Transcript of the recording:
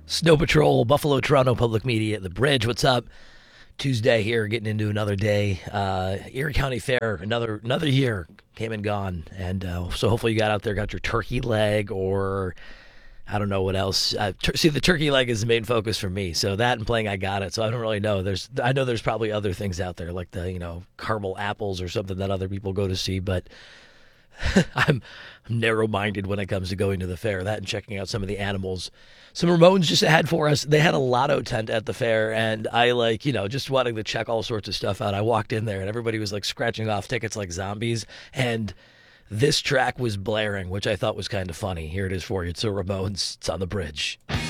Snow Patrol, Buffalo, Toronto Public Media at the Bridge. What's up? Tuesday here, getting into another day. Erie County Fair, another year came and gone, and so hopefully you got out there, got your turkey leg, or I don't know what else. See, the turkey leg is the main focus for me. So that and playing I Got It. So I don't really know. I know there's probably other things out there like the caramel apples or something that other people go to see, but I'm narrow-minded when it comes to going to the fair. That and checking out some of the animals. Some Ramones just had for us. They had a lotto tent at the fair, and I just wanting to check all sorts of stuff out. I walked in there, and everybody was like scratching off tickets like zombies, and this track was blaring, which I thought was kind of funny. Here it is for you. It's the Ramones. It's on the Bridge.